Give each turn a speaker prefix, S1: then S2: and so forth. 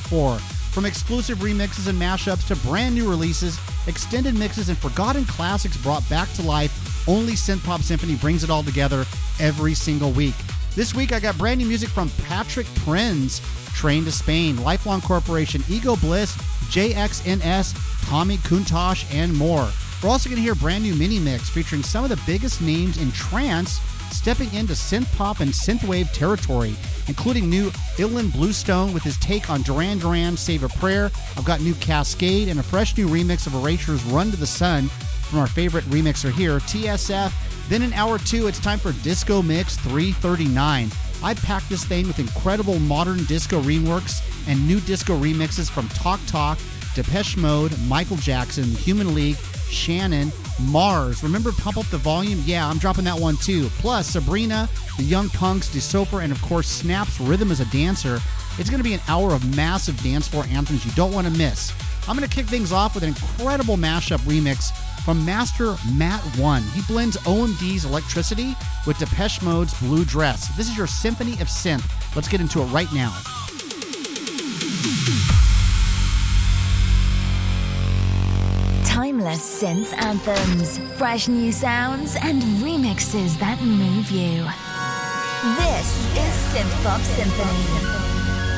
S1: before. From exclusive remixes and mashups to brand new releases, extended mixes, and forgotten classics brought back to life, only Synth Pop Symphony brings it all together every single week. This week I got brand new music from Patrick Prinz, Train to Spain, Lifelong Corporation, Ego Bliss, JXNS, Tommy Kuntosh, and more. We're also going to hear a brand new mini mix featuring some of the biggest names in trance stepping into synth pop and synthwave territory, including new Ilan Bluestone with his take on Duran Duran's Save a Prayer. I've got new Cascade and a fresh new remix of Erasure's Run to the Sun from our favorite remixer here, TSF. Then in hour 2, it's time for Disco Mix 339. I packed this thing with incredible modern disco reworks and new disco remixes from Talk Talk, Depeche Mode, Michael Jackson, The Human League, Shannon, Mars. Remember Pump Up the Volume? Yeah, I'm dropping that one too. Plus Sabrina, The Young Punks, DeSofer, and of course Snap's Rhythm as a Dancer. It's going to be an hour of massive dance floor anthems you don't want to miss. I'm going to kick things off with an incredible mashup remix from Master Matt One. He blends OMD's Electricity with Depeche Mode's Blue Dress. This is your Symphony of Synth. Let's get into it right now.
S2: Timeless synth anthems, fresh new sounds, and remixes that move you. This is Synth Pop Symphony.